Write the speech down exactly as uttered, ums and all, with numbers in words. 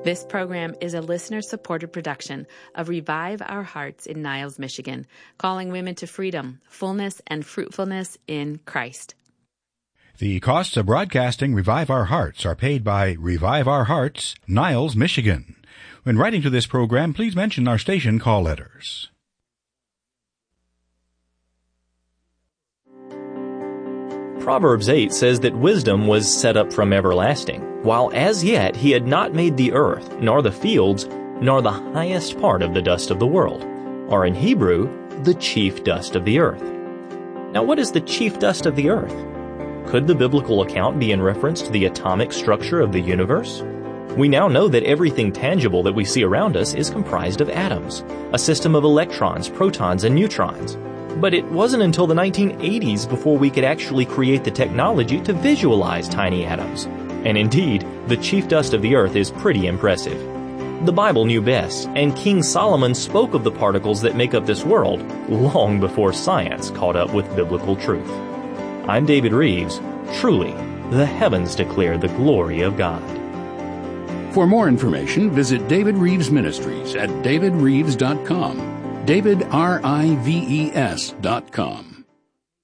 This program is a listener-supported production of Revive Our Hearts in Niles, Michigan, calling women to freedom, fullness, and fruitfulness in Christ. The costs of broadcasting Revive Our Hearts are paid by Revive Our Hearts, Niles, Michigan. When writing to this program, please mention our station call letters. Proverbs eight says that wisdom was set up from everlasting, while as yet he had not made the earth, nor the fields, nor the highest part of the dust of the world, or in Hebrew, the chief dust of the earth. Now what is the chief dust of the earth? Could the biblical account be in reference to the atomic structure of the universe? We now know that everything tangible that we see around us is comprised of atoms, a system of electrons, protons, and neutrons. But it wasn't until the nineteen eighties before we could actually create the technology to visualize tiny atoms. And indeed, the chief dust of the earth is pretty impressive. The Bible knew best, and King Solomon spoke of the particles that make up this world long before science caught up with biblical truth. I'm David Reeves. Truly, the heavens declare the glory of God. For more information, visit David Reeves Ministries at david reeves dot com. David, R I V E S dot com.